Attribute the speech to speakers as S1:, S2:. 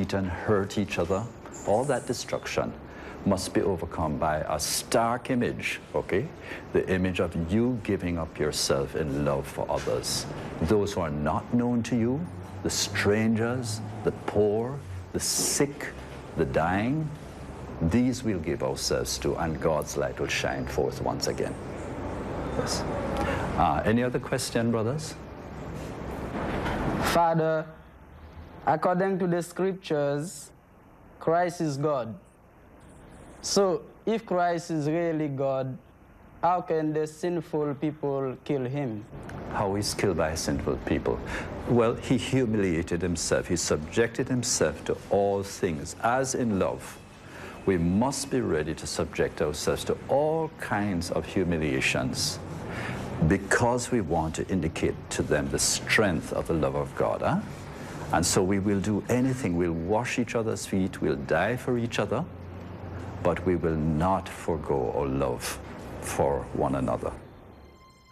S1: beat and hurt each other, all that destruction must be overcome by a stark image, okay? The image of you giving up yourself in love for others. Those who are not known to you, the strangers, the poor, the sick, the dying, these we'll give ourselves to, and God's light will shine forth once again. Yes. Any other question, brothers?
S2: Father, according to the scriptures, Christ is God. So, if Christ is really God, how can the sinful people kill him?
S1: How he's killed by sinful people? Well, he humiliated himself. He subjected himself to all things. As in love, we must be ready to subject ourselves to all kinds of humiliations because we want to indicate to them the strength of the love of God. Huh? And so we will do anything. We'll wash each other's feet. We'll die for each other. But we will not forgo our love for one another.